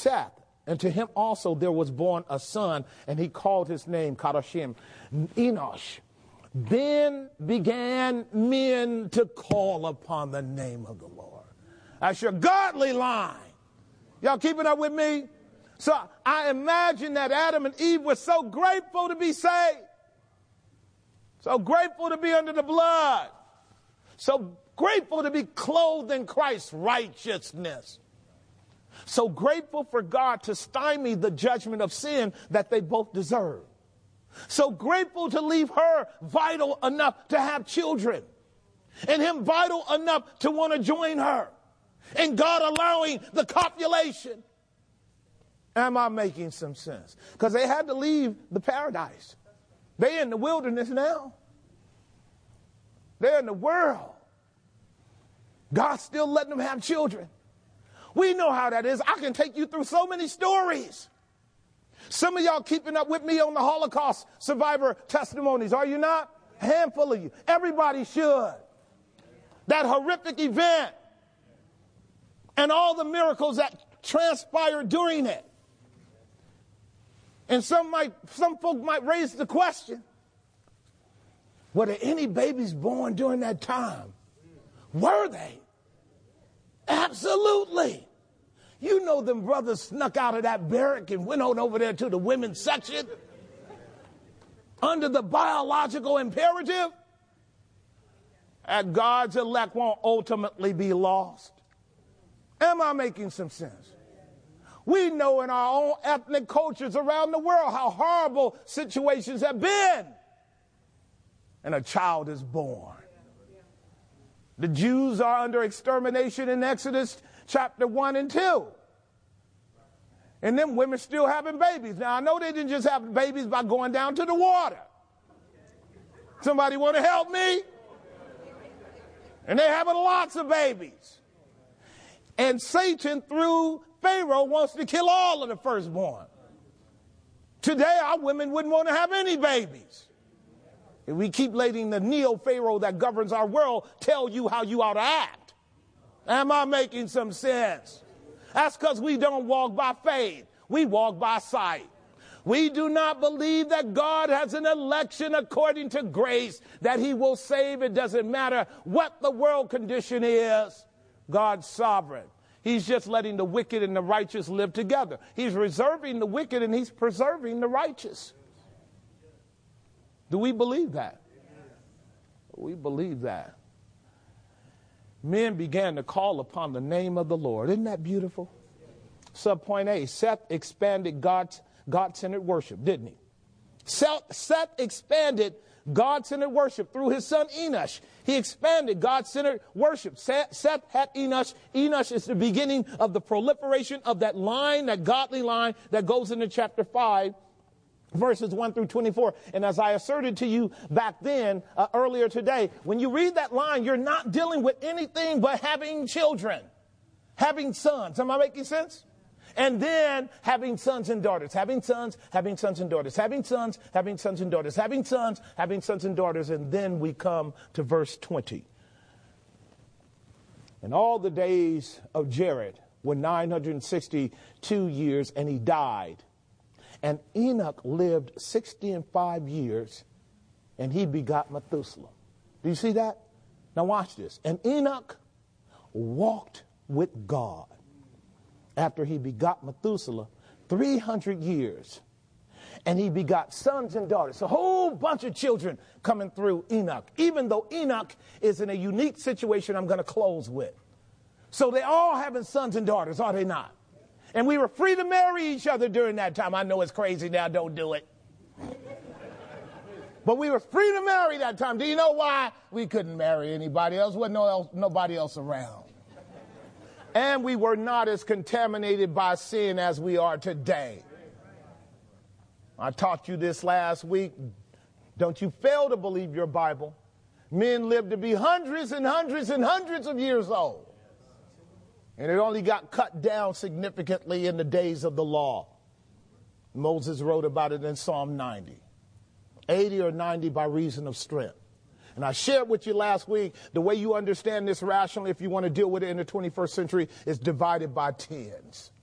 Seth, and to him also there was born a son, and he called his name Kadashim, Enosh. Then began men to call upon the name of the Lord. That's your godly line. Y'all keeping up with me? So I imagine that Adam and Eve were so grateful to be saved. So grateful to be under the blood. So grateful to be clothed in Christ's righteousness. So grateful for God to stymie the judgment of sin that they both deserve. So grateful to leave her vital enough to have children, and him vital enough to want to join her, and God allowing the copulation. Am I making some sense? Because they had to leave the paradise. They're in the wilderness now. They're in the world. God's still letting them have children. We know how that is. I can take you through so many stories. Some of y'all keeping up with me on the Holocaust survivor testimonies, are you not? A handful of you. Everybody should. That horrific event and all the miracles that transpired during it. And some folk might raise the question, were there any babies born during that time? Were they? Absolutely. You know them brothers snuck out of that barrack and went on over there to the women's section under the biological imperative. And God's elect won't ultimately be lost. Am I making some sense? We know in our own ethnic cultures around the world how horrible situations have been. And a child is born. The Jews are under extermination in Exodus chapter 1 and 2. And them women still having babies. Now, I know they didn't just have babies by going down to the water. Somebody want to help me? And they're having lots of babies. And Satan, through Pharaoh, wants to kill all of the firstborn. Today, our women wouldn't want to have any babies. If we keep letting the neo-Pharaoh that governs our world tell you how you ought to act. Am I making some sense? That's because we don't walk by faith. We walk by sight. We do not believe that God has an election according to grace, that he will save. It doesn't matter what the world condition is. God's sovereign. He's just letting the wicked and the righteous live together. He's reserving the wicked and he's preserving the righteous. Do we believe that? We believe that. Men began to call upon the name of the Lord. Isn't that beautiful? Subpoint A, Seth expanded God-centered worship, didn't he? Seth expanded God-centered worship through his son Enosh. He expanded God-centered worship. Seth had Enosh. Enosh is the beginning of the proliferation of that line, that godly line that goes into chapter 5, verses 1 through 24. And as I asserted to you back then, earlier today, when you read that line, you're not dealing with anything but having children, having sons. Am I making sense? And then having sons and daughters, having sons and daughters, having sons and daughters, having sons and daughters. And then we come to verse 20. And all the days of Jared were 962 years, and he died. And Enoch lived 65 years, and he begot Methuselah. Do you see that? Now watch this. And Enoch walked with God after he begot Methuselah 300 years. And he begot sons and daughters. A whole bunch of children coming through Enoch, even though Enoch is in a unique situation I'm going to close with. So they all having sons and daughters, are they not? And we were free to marry each other during that time. I know it's crazy now, don't do it. But we were free to marry that time. Do you know why? We couldn't marry anybody else. There wasn't nobody else around. And we were not as contaminated by sin as we are today. I taught you this last week. Don't you fail to believe your Bible. Men lived to be hundreds and hundreds and hundreds of years old. And it only got cut down significantly in the days of the law. Moses wrote about it in Psalm 90. 80 or 90 by reason of strength. And I shared with you last week, the way you understand this rationally, if you want to deal with it in the 21st century, is divided by tens.